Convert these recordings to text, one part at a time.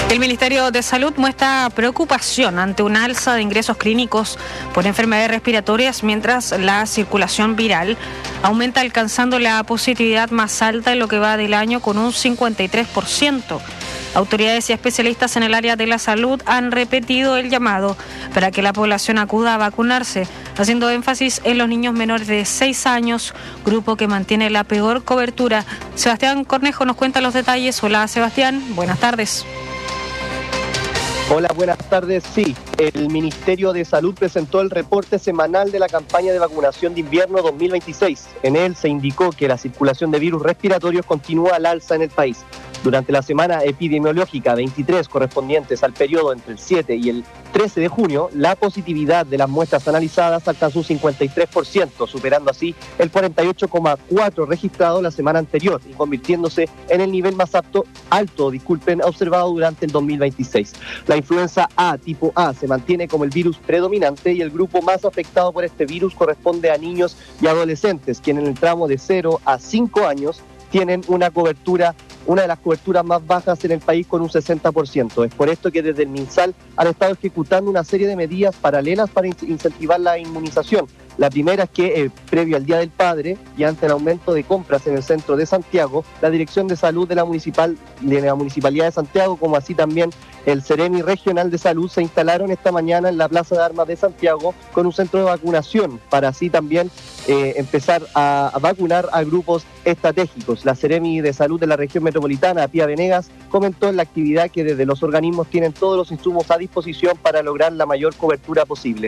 El Ministerio de Salud muestra preocupación ante un alza de ingresos clínicos por enfermedades respiratorias mientras la circulación viral aumenta, alcanzando la positividad más alta en lo que va del año con un 53%. Autoridades y especialistas en el área de la salud han repetido el llamado para que la población acuda a vacunarse, haciendo énfasis en los niños menores de 6 años, grupo que mantiene la peor cobertura. Sebastián Cornejo nos cuenta los detalles. Hola Sebastián, buenas tardes. Hola, buenas tardes. Sí, el Ministerio de Salud presentó el reporte semanal de la campaña de vacunación de invierno 2026. En él se indicó que la circulación de virus respiratorios continúa al alza en el país. Durante la semana epidemiológica 23, correspondientes al periodo entre el 7 y el 13 de junio, la positividad de las muestras analizadas alcanzó un 53%, superando así el 48,4% registrado la semana anterior y convirtiéndose en el nivel más alto, observado durante el 2026. La influenza A tipo A se mantiene como el virus predominante y el grupo más afectado por este virus corresponde a niños y adolescentes, quienes en el tramo de 0 a 5 años tienen una de las coberturas más bajas en el país con un 60%. Es por esto que desde el MinSal han estado ejecutando una serie de medidas paralelas para incentivar la inmunización. La primera es que, previo al Día del Padre y ante el aumento de compras en el centro de Santiago, la Dirección de Salud de la Municipalidad de Santiago, como así también el Ceremi Regional de Salud, se instalaron esta mañana en la Plaza de Armas de Santiago con un centro de vacunación para así también empezar a vacunar a grupos estratégicos. La Ceremi de Salud de la región metropolitana, Pía Venegas, comentó en la actividad que desde los organismos tienen todos los insumos a disposición para lograr la mayor cobertura posible.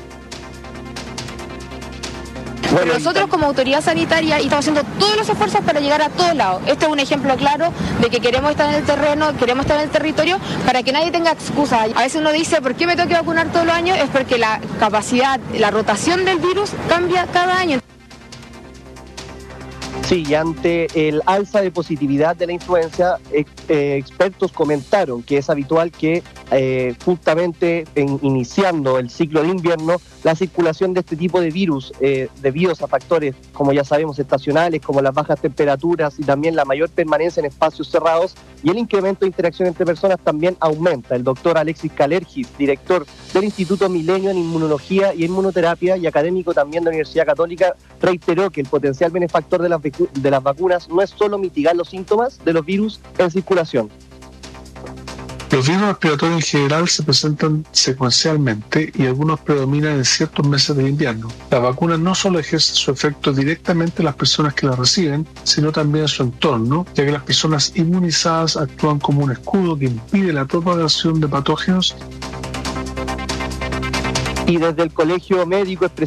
Pero nosotros como autoridad sanitaria estamos haciendo todos los esfuerzos para llegar a todos lados. Este es un ejemplo claro de que queremos estar en el terreno, queremos estar en el territorio para que nadie tenga excusa. A veces uno dice, ¿por qué me tengo que vacunar todos los años? Es porque la capacidad, la rotación del virus cambia cada año. Sí, y ante el alza de positividad de la influenza, expertos comentaron que es habitual que justamente iniciando el ciclo de invierno, la circulación de este tipo de virus, debido a factores, como ya sabemos, estacionales, como las bajas temperaturas y también la mayor permanencia en espacios cerrados y el incremento de interacción entre personas también aumenta. El doctor Alexis Calergis, director del Instituto Milenio en Inmunología y Inmunoterapia y académico también de la Universidad Católica, reiteró que el potencial benefactor de las vacunas no es solo mitigar los síntomas de los virus en circulación. Los virus respiratorios en general se presentan secuencialmente y algunos predominan en ciertos meses de invierno. Las vacunas no solo ejercen su efecto directamente en las personas que las reciben, sino también en su entorno, ya que las personas inmunizadas actúan como un escudo que impide la propagación de patógenos. Y desde el Colegio Médico